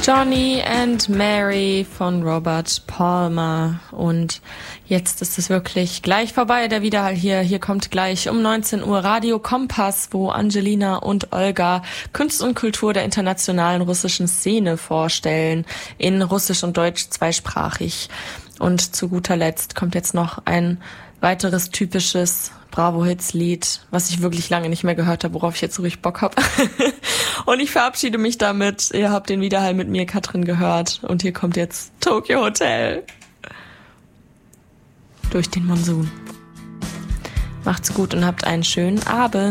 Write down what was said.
Johnny and Mary von Robert Palmer. Und jetzt ist es wirklich gleich vorbei, der Widerhall hier. Hier kommt gleich um 19 Uhr Radio Kompass, wo Angelina und Olga Kunst und Kultur der internationalen russischen Szene vorstellen. In Russisch und Deutsch zweisprachig. Und zu guter Letzt kommt jetzt noch ein weiteres typisches Bravo-Hits-Lied, was ich wirklich lange nicht mehr gehört habe, worauf ich jetzt so richtig Bock habe. Und ich verabschiede mich damit. Ihr habt den Widerhall mit mir, Katrin, gehört. Und hier kommt jetzt Tokyo Hotel. Durch den Monsun. Macht's gut und habt einen schönen Abend.